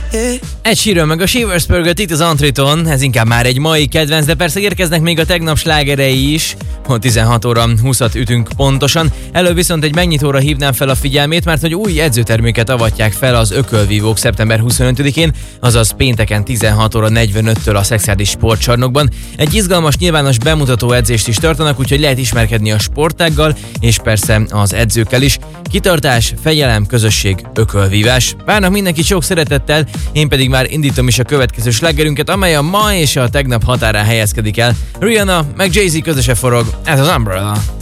Ed Sheeran meg a Shivers pörgött itt az Antriton, ez inkább már egy mai kedvenc, de persze érkeznek még a tegnap slágerei is, hogy 16 óra 20-at ütünk pontosan. Előbb viszont egy megnyitóra hívnám fel a figyelmét, mert hogy új edzőterméket avatják fel az ökölvívók szeptember 25-én, azaz pénteken 16 óra 45-től a Szexárdis Sportcsarnokban. Egy izgalmas nyilvános bemutató edzést is tartanak, úgyhogy lehet ismerkedni a sportággal, és persze az edzőkkel is. Kitartás, fegyelem, közösség, ökölvívás. Várnak mindenkit sok szeretettel, én pedig már indítom is a következő slágerünket, amely a ma és a tegnap határán helyezkedik el. Rihanna meg Jay-Z közöse forog, ez az Umbrella.